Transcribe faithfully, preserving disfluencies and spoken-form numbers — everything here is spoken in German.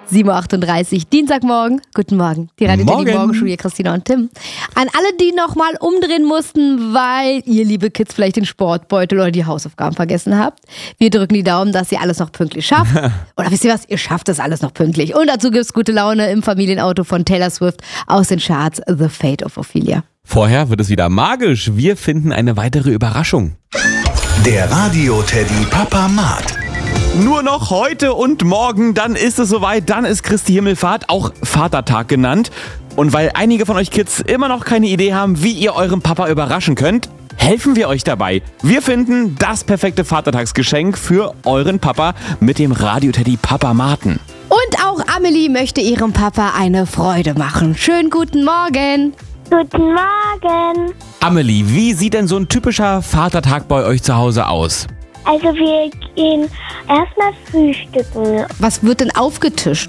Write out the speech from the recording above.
sieben Uhr achtunddreißig, Dienstagmorgen. Guten Morgen, die Radio Teddy Morgenschule, Christina und Tim. An alle, die nochmal umdrehen mussten, weil ihr, liebe Kids, vielleicht den Sportbeutel oder die Hausaufgaben vergessen habt. Wir drücken die Daumen, dass ihr alles noch pünktlich schafft. Oder wisst ihr was, ihr schafft das alles noch pünktlich. Und dazu gibt's gute Laune im Familienauto von Taylor Swift aus den Charts The Fate of Ophelia. Vorher wird es wieder magisch. Wir finden eine weitere Überraschung. Der Radio Teddy Papa Mat. Nur noch heute und morgen, dann ist es soweit, dann ist Christi Himmelfahrt, auch Vatertag genannt. Und weil einige von euch Kids immer noch keine Idee haben, wie ihr euren Papa überraschen könnt, helfen wir euch dabei. Wir finden das perfekte Vatertagsgeschenk für euren Papa mit dem Radio Teddy Papa Maten. Und auch Amelie möchte ihrem Papa eine Freude machen. Schönen guten Morgen. Guten Morgen. Amelie, wie sieht denn so ein typischer Vatertag bei euch zu Hause aus? Also wir gehen erstmal frühstücken. Was wird denn aufgetischt?